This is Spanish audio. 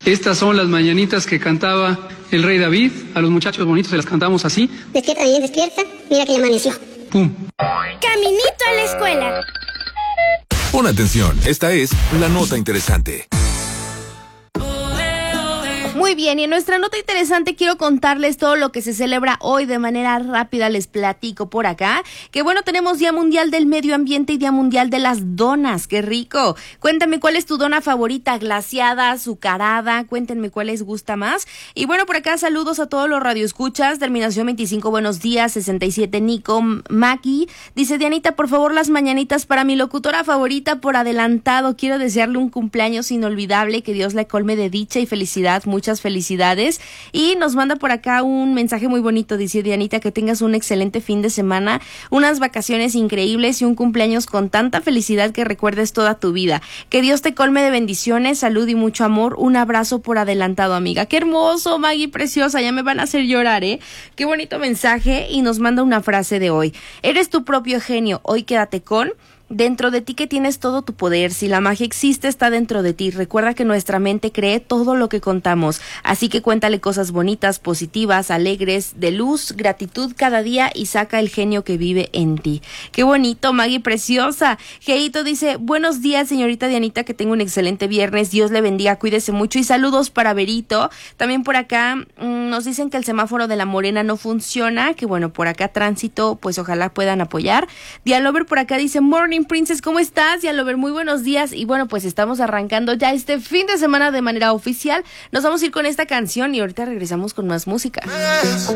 Estas son las mañanitas que cantaba el rey David. A los muchachos bonitos se las cantamos así. Despierta, bien, despierta. Mira que ya amaneció. ¡Pum! Caminito a la escuela. Pon atención, esta es la nota interesante. Muy bien, y en nuestra nota interesante quiero contarles todo lo que se celebra hoy de manera rápida. Les platico por acá que bueno, tenemos Día Mundial del Medio Ambiente y Día Mundial de las Donas. ¡Qué rico! Cuéntame cuál es tu dona favorita, glaseada, azucarada, cuéntenme cuál les gusta más. Y bueno, por acá saludos a todos los radioescuchas, terminación 25, buenos días, 67 Nico, Maki, dice Dianita, por favor las mañanitas para mi locutora favorita por adelantado, quiero desearle un cumpleaños inolvidable, que Dios le colme de dicha y felicidad, muchas felicidades. Y nos manda por acá un mensaje muy bonito, dice Dianita, que tengas un excelente fin de semana, unas vacaciones increíbles y un cumpleaños con tanta felicidad que recuerdes toda tu vida. Que Dios te colme de bendiciones, salud y mucho amor. Un abrazo por adelantado, amiga. Qué hermoso, Maggie preciosa, ya me van a hacer llorar, ¿eh? Qué bonito mensaje. Y nos manda una frase de hoy. Eres tu propio genio, hoy quédate con... Dentro de ti que tienes todo tu poder, si la magia existe, está dentro de ti. Recuerda que nuestra mente cree todo lo que contamos, así que cuéntale cosas bonitas, positivas, alegres, de luz, gratitud cada día y saca el genio que vive en ti. ¡Qué bonito, Maggie preciosa! Geito dice, buenos días, señorita Dianita, que tenga un excelente viernes, Dios le bendiga, cuídese mucho y saludos para Berito. También por acá nos dicen que el semáforo de la Morena no funciona, que bueno, por acá tránsito, pues ojalá puedan apoyar. Dialover por acá dice, morning Princess, ¿cómo estás? Dialover, muy buenos días. Y bueno, pues estamos arrancando ya este fin de semana de manera oficial. Nos vamos a ir con esta canción y ahorita regresamos con más música.